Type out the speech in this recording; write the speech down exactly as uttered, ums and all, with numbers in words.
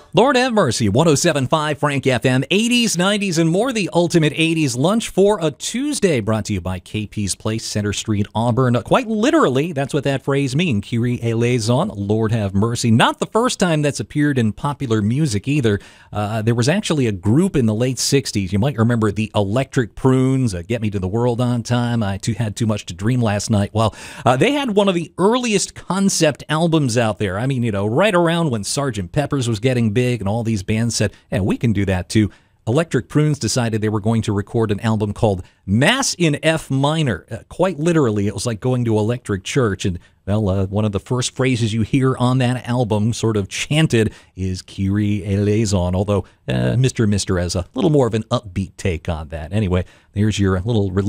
Lord have mercy, one oh seven point five Frank F M, eighties, nineties, and more. The ultimate eighties lunch for a Tuesday, brought to you by K P's Place, Center Street, Auburn. Quite literally, that's what that phrase means, Kyrie eleison, Lord have mercy. Not the first time that's appeared in popular music either. Uh, there was actually a group in the late sixties. You might remember the Electric Prunes, uh, Get Me to the World on Time, I too had too much to dream last night. Well, uh, they had one of the earliest concept albums out there. I mean, you know, right around when Sergeant Pepper's was getting big, and all these bands said, hey, we can do that too. Electric Prunes decided they were going to record an album called Mass in F Minor. Uh, quite literally, it was like going to Electric Church. And, well, uh, one of the first phrases you hear on that album sort of chanted is Kyrie eleison, although uh, Mister Mister has a little more of an upbeat take on that. Anyway, there's your little